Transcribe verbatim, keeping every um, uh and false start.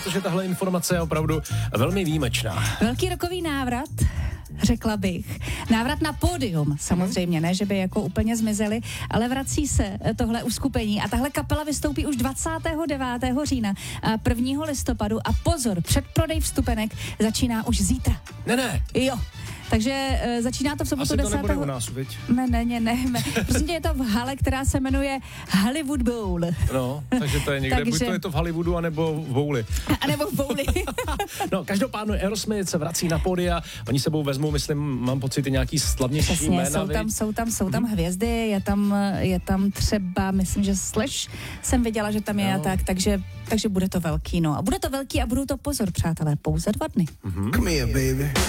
Protože tahle informace je opravdu velmi výjimečná. Velký rokový návrat, řekla bych. Návrat na pódium, samozřejmě, ne, že by jako úplně zmizeli, ale vrací se tohle uskupení a tahle kapela vystoupí už dvacátého devátého října, prvního listopadu a pozor, předprodej vstupenek začíná už zítra. Ne, ne. Jo. Takže uh, začíná to v sobotu desátého desátého Asi to nebude u nás, viď? Ne, ne, ne, ne. ne. Prostě je to v hale, která se jmenuje Hollywood Bowl. No, takže to je někde, takže... buď to je to v Hollywoodu, anebo v Bowli. A nebo v Bowli. No, každopádně Aerosmith se vrací na pódia, oni sebou vezmou, myslím, mám pocit, i nějaký slavnější Přesně, jména. jsou tam, jsou tam, jsou tam hvězdy, je tam, je tam třeba, myslím, že Slash jsem viděla, že tam je no. a tak, takže, takže bude to velký, no. A bude to velký a budou to, pozor, přátelé, pouze dva dny. Mm-hmm. Come here, baby.